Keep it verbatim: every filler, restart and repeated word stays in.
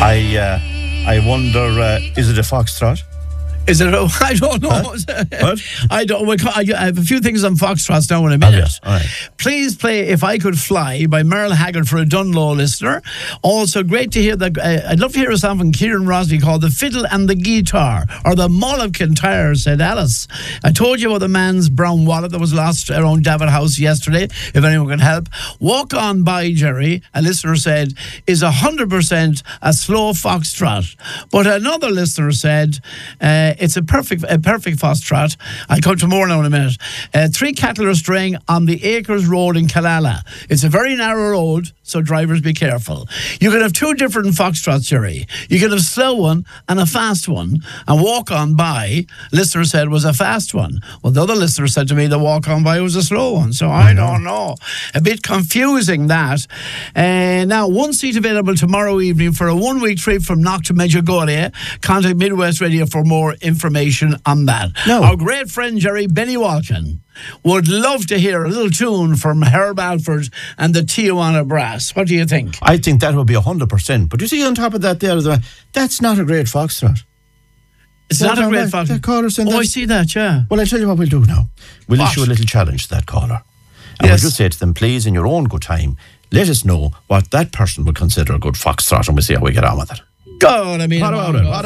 I uh, I wonder, uh, is it a foxtrot? Is it? A, I don't know. Huh? What? I don't. We ca- I have a few things on foxtrots now in a minute. Oh, yes. All right. Please play "If I Could Fly" by Merle Haggard for a Dunlow listener. Also, great to hear that. Uh, I'd love to hear a song from Kieran Rosny called "The Fiddle and the Guitar" or "The Mull of Kintyre," said Alice. I told you about the man's brown wallet that was lost around Davitt House yesterday. If anyone can help, "Walk On By," Jerry, a listener said, is one hundred percent a slow foxtrot. But another listener said. Uh, It's a perfect a perfect foxtrot. I'll come to more now in a minute. Uh, three cattle are straying on the Acres Road in Killala. It's a very narrow road, so drivers be careful. You can have two different foxtrots, Jerry. You can have a slow one and a fast one. And "Walk On By," listener said, was a fast one. Well, the other listener said to me the "Walk On By" was a slow one. So I, I don't know. A bit confusing, that. Uh, now, one seat available tomorrow evening for a one-week trip from Knock to Medjugorje. Contact Midwest Radio for more information on that. No. Our great friend Jerry Benny Walkin would love to hear a little tune from Herb Alford and the Tijuana Brass. What do you think? I think that would be one hundred percent. But you see on top of that there, that's not a great foxtrot. It's Well, not a great that- fox. that caller's saying Oh, I that's- see that, yeah. Well, I'll tell you what we'll do now. We'll What? issue a little challenge to that caller. And Yes. we'll just say to them, please, in your own good time, let us know what that person would consider a good foxtrot, and we'll see how we get on with it. God, I mean... What about it? What